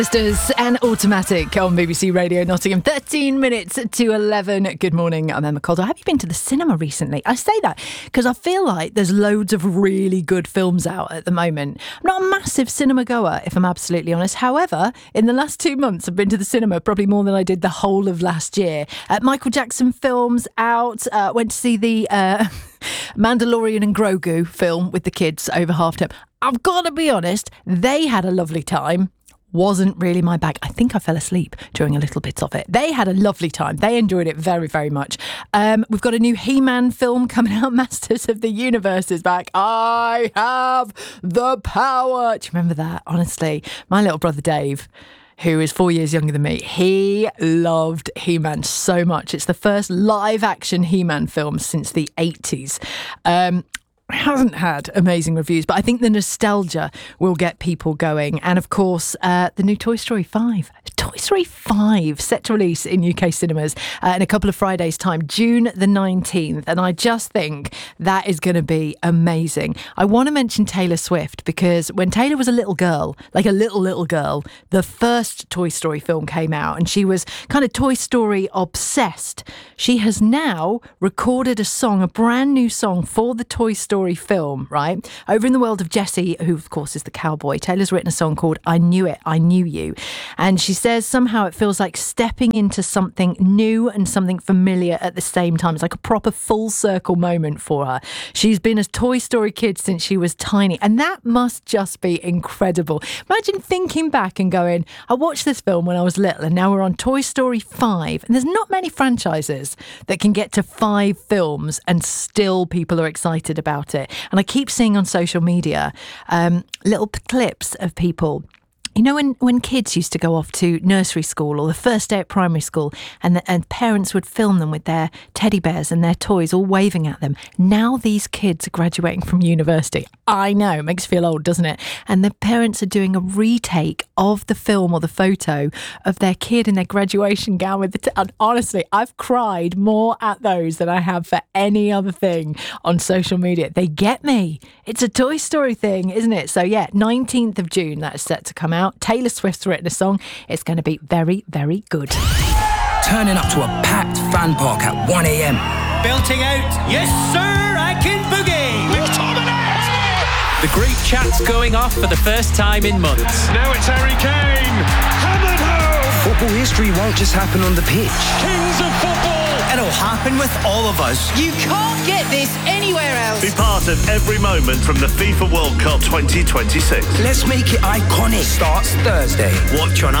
Sisters and Automatic on BBC Radio Nottingham. 13 minutes to 11. Good morning, I'm Emma Calder. Have you been to the cinema recently? I say that because I feel like there's loads of really good films out at the moment. I'm not a massive cinema goer, if I'm absolutely honest. However, in the last 2 months, I've been to the cinema probably more than I did the whole of last year. Michael Jackson films out. Went to see the Mandalorian and Grogu film with the kids over half term. I've got to be honest, they had a lovely time. Wasn't really my bag. I think I fell asleep during a little bit of it. They had a lovely time. They enjoyed it very, very much. We've got a new He-Man film coming out. Masters of the Universe is back. I have the power. Do you remember that? Honestly, my little brother Dave, who is 4 years younger than me, he loved He-Man so much. It's the first live-action He-Man film since the 80s. Hasn't had amazing reviews, but I think the nostalgia will get people going. And of course, the new Toy Story 5. Toy Story 5 set to release in UK cinemas in a couple of Fridays' time, June the 19th. And I just think that is going to be amazing. I want to mention Taylor Swift because when Taylor was a little girl, like a little girl, the first Toy Story film came out and she was kind of Toy Story obsessed. She has now recorded a song, a brand new song for the Toy Story film, right? Over in the world of Jessie, who of course is the cowboy, Taylor's written a song called I Knew It, I Knew You. And she says somehow it feels like stepping into something new and something familiar at the same time. It's like a proper full circle moment for her. She's been a Toy Story kid since she was tiny, and that must just be incredible. Imagine thinking back and going, I watched this film when I was little and now we're on Toy Story 5. And there's not many franchises that can get to 5 films and still people are excited about it. And I keep seeing on social media little clips of people. You know, when kids used to go off to nursery school or the first day at primary school and parents would film them with their teddy bears and their toys all waving at them. Now these kids are graduating from university. I know, it makes you feel old, doesn't it? And the parents are doing a retake of the film or the photo of their kid in their graduation gown with and honestly, I've cried more at those than I have for any other thing on social media. They get me. It's a Toy Story thing, isn't it? So yeah, 19th of June, that is set to come out. Taylor Swift's written a song. It's going to be very, very good. Turning up to a packed fan park at 1 a.m. Belting out, yes sir, I can boogie. The group chat's going off for the first time in months. Now it's Harry Kane. Hammered home. Football history won't just happen on the pitch. Kings of football. It'll happen with all of us. You can't get this anywhere else. Be part of every moment from the FIFA World Cup 2026. Let's make it iconic. Starts Thursday. Watch on